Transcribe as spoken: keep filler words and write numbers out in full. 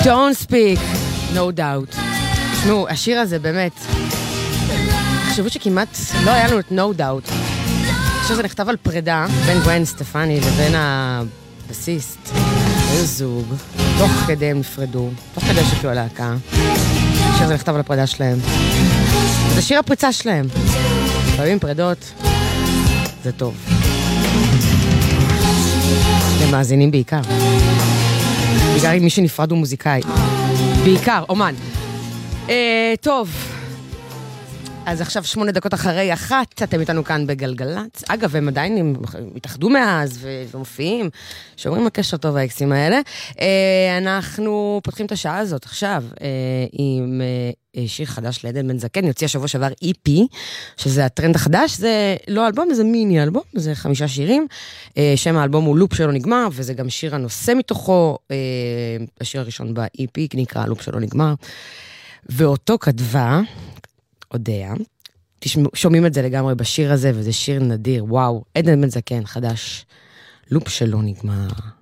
Don't speak, no doubt. תשמעו, השיר הזה באמת, חשבו שכמעט לא היה לנו את no doubt. עכשיו זה נכתב על פרידה בין גווין סטפני לבין הבסיסט. היו זוג, תוך כדי הם נפרדו, תוך כדי שקיעו הלהקה. עכשיו זה נכתב על הפרידה שלהם. זה שיר הפריצה שלהם. לפעמים פרידות, זה טוב. הם מאזינים בעיקר. בעיקר אם מי שנפרד הוא מוזיקאי. בעיקר, אומן. אה, טוב. אז עכשיו שמונה דקות אחרי אחת, אתם איתנו כאן בגלגלץ. אגב, הם עדיין התאחדו מאז ומופיעים, שאומרים הקשר טוב האקסים האלה. אנחנו פותחים את השעה הזאת עכשיו עם שיר חדש לעדן בן זקן, יוציא השבוע שעבר אי פי, שזה הטרנד החדש, זה לא אלבום, זה מיני אלבום, זה חמישה שירים. שם האלבום הוא לופ שלא נגמר, וזה גם שיר הנושא מתוכו, השיר הראשון באי פי, נקרא לופ שלא נגמר. ואותו כתבה, יודע, תשמעו, שומעים את זה לגמרי בשיר הזה, וזה שיר נדיר, וואו, עדן בן זקן, חדש, לופ שלא נגמר.